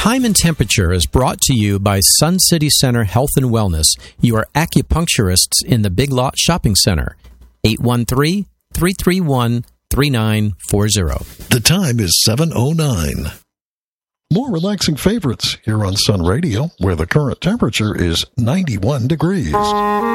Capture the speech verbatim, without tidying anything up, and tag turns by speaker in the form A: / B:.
A: Time and Temperature is brought to you by Sun City Center Health and Wellness, your acupuncturists in the Big Lot Shopping Center. eight one three, three three one, three nine four zero.
B: The time is seven oh nine. More relaxing favorites here on Sun Radio, where the current temperature is ninety-one degrees.